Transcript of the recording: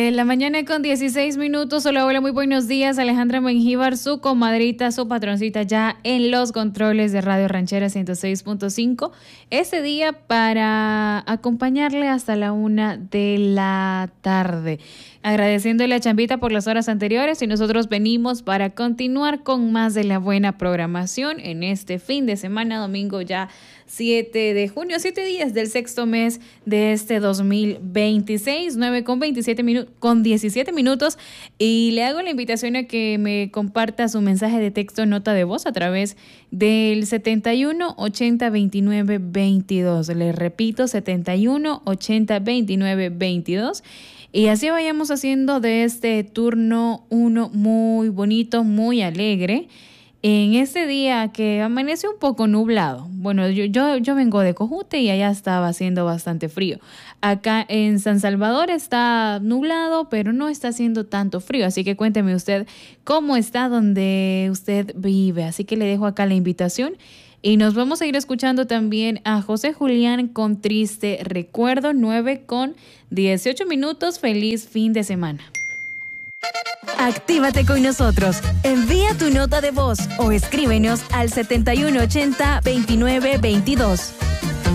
En la mañana con 16 minutos. Hola, hola, muy buenos días. Alejandra Mengíbar, su comadrita, su patroncita, ya en los controles de Radio Ranchera 106.5. Este día para acompañarle hasta la 1 de la tarde. Agradeciéndole a Chambita por las horas anteriores y nosotros venimos para continuar con más de la buena programación en este fin de semana, domingo ya 7 de junio, 7 días del sexto mes de este 2026, 9:17 minutos, y le hago la invitación a que me comparta su mensaje de texto, nota de voz a través del 71 80 29 22. Le repito, 71 80 29 22. Y así vayamos haciendo de este turno uno muy bonito, muy alegre. En este día que amanece un poco nublado. Bueno, yo vengo de Cojute y allá estaba haciendo bastante frío. Acá en San Salvador está nublado, pero no está haciendo tanto frío. Así que cuénteme usted cómo está donde usted vive. Así que le dejo acá la invitación. Y nos vamos a ir escuchando también a José Julián con Triste Recuerdo, 9:18 minutos. Feliz fin de semana. Actívate con nosotros. Envía tu nota de voz o escríbenos al 7180 29 22.